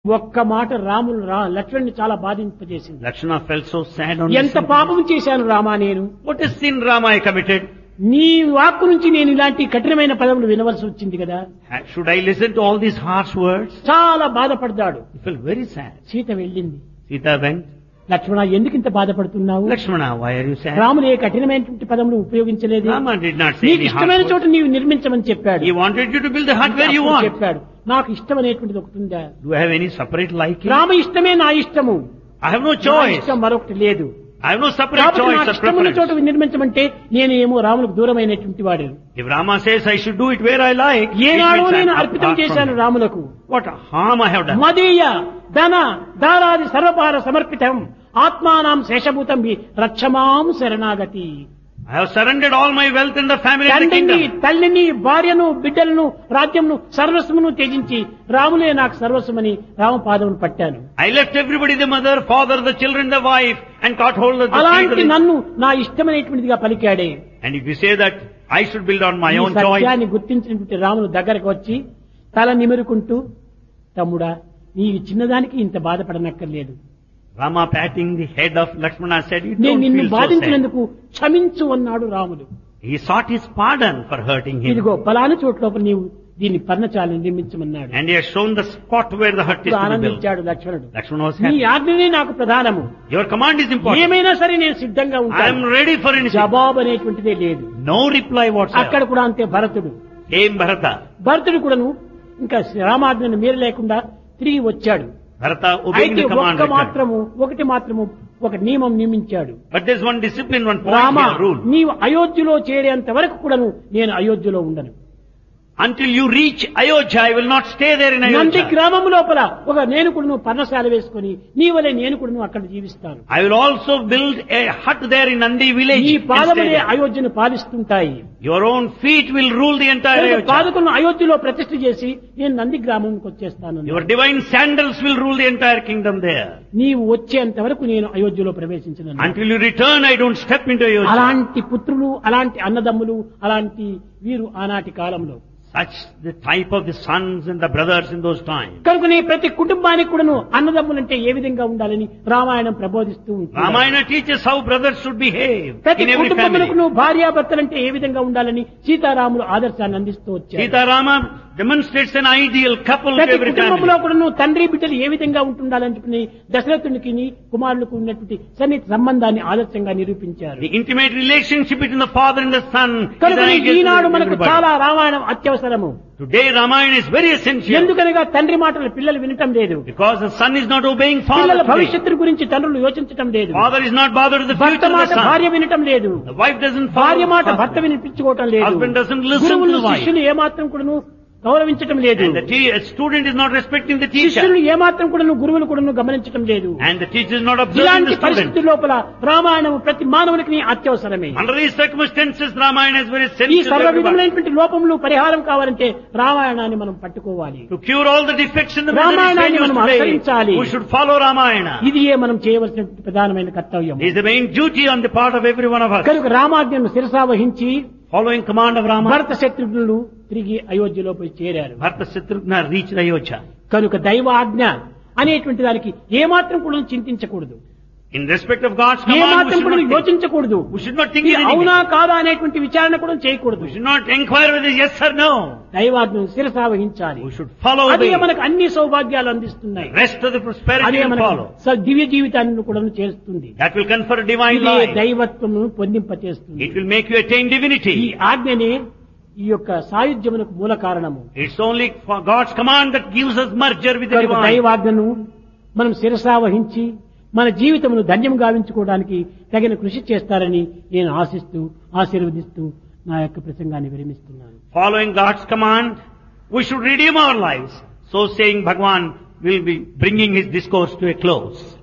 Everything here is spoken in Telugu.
ఒక్క మాట రాములు లక్ష్మణుని చాలా బాధింపజేసింది. Lakshmana felt so sad on ఎంత listening. పాపం చేశాను రామా నేను. What a sin Rama I committed. నీ వాక్కు నుంచి నేను ఇలాంటి కఠినమైన పదములు వినవలసి వచ్చింది కదా. Should I listen to all these harsh words? చాలా బాధపడ్డాడు. He felt very sad. Sita వెళ్ళింది. Sita went. లక్ష్మణ ఎందుకు ఇంత బాధపడుతున్నావు? Lakshmana, why are you sad? Ramulu ఏ కఠినమైనటువంటి పదములు ఉపయోగించలేదు. Rama did not say నీకు any harsh ఇష్టమైన చోట words. నీవు నిర్మించమని చెప్పాడు. He wanted you to build the hut where you అప్పుడు want. చెప్పాడు నాకు ఇష్టం అనేటువంటిది ఒకటి ఉందా? Do I have any separate liking? Rama ఇష్టమే నా ఇష్టము. I have no నా choice. ఇష్టం మరొకటి లేదు. I have no separate కాబట్టి choice నాకు or ఇష్టమున్న చోట preference. నిర్మించమంటే నేను ఏమో రాములకు దూరమైనటువంటి వాడు. If Rama says I should do it where I like, it ఏనాడు means నేను I'm అర్పితం apart from చేశాను him. రాములకు. What harm I have done. మదీయ ధన దారాది సర్వపార సమర్పితం ఆత్మానాం శేషభూతం రక్షమాం శరణాగతి. I have surrendered all my wealth in the family and the తండ్రిని kingdom. తల్లిని భార్యను బిడ్డలను రాజ్యంను సర్వస్వమును త్యజించి రాములే నాకు సర్వస్వమని రామపాదమును పట్టాను. I left everybody, the mother, father, the children, the wife, and caught hold of the అలాంటి feet. నన్ను నా ఇష్టమైనటువంటిదిగా పలికాడే. And if you say that I should build on my ఈ own choice, సత్యాన్ని గుర్తించినటువంటి రాములు దగ్గరకు వచ్చి తల నిమురుకుంటూ తమ్ముడా నీవు చిన్నదానికి ఇంత బాధపడనక్కర్లేదు. Rama patting the head of Lakshmana said, you నేను don't నిన్ను feel so sad. బాధించినందుకు క్షమించు అన్నాడు రాముడు. He sought his pardon for hurting him. ఇదిగో పలాని చోట్లోపల నీవు దీన్ని పర్ణశాలను నిర్మించమన్నాడు. And he has shown the spot where the hut is to be built. ఆనందించాడు లక్ష్మణుడు. Lakshmana was నీ happy. ఆజ్ఞనే నాకు ప్రధానము. Your command is important. ఏమైనా సరే నేను సిద్ధంగా I am ఉంటాను. ready for anything. జవాబు అనేటువంటిదే లేదు. No reply అక్కడ whatsoever. కూడా అంతే భరతుడు. Came Bharata. భరతుడు కూడాను ఇంకా రామాజ్ఞను మీర లేకుండా తిరిగి వచ్చాడు. Bharata obeying అయితే the command. ఒకటి మాత్రము ఒక నియమం నియమించాడు. But there's one discipline, one point Rama here, rule. నీవు అయోధ్యలో చేరేంత వరకు కూడాను నేను అయోధ్యలో ఉండను. Until you reach Ayodhya, I will not stay there in Nandi Ayodhya. గ్రామం లోపల ఒక నేను కూడాను పర్ణశాల వేసుకొని నీ వలె నేను కూడాను అక్కడ జీవిస్తాను. I will also build a hut there in Nandi village. ఈ and stay పాదములే there. అయోధ్యను పాలిస్తుంటాయి. Your own feet will rule the entire Ayodhya. పాదకులను అయోధ్యలో ప్రతిష్ఠ చేసి నేను నంది గ్రామంకి వచ్చేస్తాను. Your divine sandals will rule the entire kingdom there. నీవు వచ్చేంత వరకు నేను అయోధ్యలో ప్రవేశించను. Until you return, I don't step into Ayodhya. అలాంటి పుత్రులు అలాంటి అన్నదమ్ములు అలాంటి వీరు ఆనాటి కాలంలో. Such the type of the sons and the brothers in those times. కనుకనే ప్రతి కుటుంబానికి కూడాను అన్నదమ్ములంటే ఏ విధంగా ఉండాలని రామాయణం ప్రబోధిస్తూ ఉంటుంది. Ramayana teaches how brothers should behave ప్రతి in every కుటుంబములకు family. భార్యాభర్తలంటే ఏ విధంగా ఉండాలని సీతారాములు ఆదర్శాన్ని అందిస్తూ వచ్చారు. Sita Rama demonstrates an ideal couple to ప్రతి every కుటుంబంలో family. కూడాను తండ్రి బిడ్డలు ఏ విధంగా ఉంటుండాలని దశరథునికి కుమారులకు ఉన్నటువంటి సన్నిహిత సంబంధాన్ని ఆదర్శంగా నిరూపించారు. The intimate relationship between the father and the son is an కనుక ideal ఈనాడు to మనకు everybody. చాలా Ramayanam అత్యవసరము. Today Ramayana is very essential ఎందుకనగా తండ్రి మాటలు పిల్లలు వినటం లేదు. because the son is not obeying father పిల్లల today. భవిష్యత్తు గురించి తండ్రులు యోచించటం లేదు. Father is not bothered with the భర్త future of మాట the son. భార్య వినటం లేదు. The wife doesn't భార్య follow మాట husband. భర్త వినిపించుకోవటం లేదు. Husband doesn't listen to గురువులు the wife. శిష్యులు ఏమాత్రం కూడాను గౌరవించటం లేదు. And the student is not respecting the teacher. శిష్యులు ఏమాత్రం కూడాను గురువులు కూడాను గమనించటం లేదు. And the teacher is not observing ఇలాంటి the student. పరిస్థితి లోపల రామాయణం ప్రతి మానవునికి అత్యవసరమే. Under these circumstances, Ramayana is very ఈ sensitive to సర్వ everybody. విధములైనటువంటి లోపములు పరిహారం కావాలంటే రామాయణాన్ని మనం పట్టుకోవాలి. To cure all the defects in the రామాయణాన్ని misery మనం today, అనుసరించాలి. we should follow Ramayana. ఇది మనం చేయవలసినటువంటి ప్రధానమైన కర్తవ్యం. It is the main duty on the part of every one of us. కనుక రామాజ్ఞను శిరసా వహించి Following command of Rama, భరత శత్రుఘ్నులు తిరిగి అయోధ్యలో పోయి చేరారు. Bharata Shatrugna reached Ayodhya. కనుక దైవ ఆజ్ఞ అనేటువంటి దానికి ఏమాత్రం కూడా చింతించకూడదు. In respect of God's command, we ఏమాత్రం should కూడా not think. యోచించకూడదు. We should not think ఇది anything. అవునా కాదా అనేటువంటి విచారణ కూడా చేయకూడదు. We should not inquire whether yes or no. దైవాజ్ఞను శిరసా వహించాలి. We should follow అదే obey. మనకు అన్ని సౌభాగ్యాలు అందిస్తున్నాయి. Rest of the prosperity అదే will మనకు follow. దివ్య జీవితాన్ని కూడా చేస్తుంది. That will confer divine ఇదే life. దైవత్వమును పొందింపచేస్తుంది. It will make you attain ఈ divinity. ఆజ్ఞనే ఈ యొక్క సాయుధ్యమునకు మూల కారణము. It's only for God's command that gives us merger with the కనుక divine. దైవాజ్ఞను మనం శిరసా వహించి మన జీవితమును ధన్యం గావించుకోవడానికి తగిన కృషి చేస్తారని నేను ఆశిస్తూ ఆశీర్వదిస్తూ నా యొక్క ప్రసంగాన్ని విరమిస్తున్నాను. Following God's command, we should redeem our lives. So saying, Bhagwan will be bringing his discourse to a close.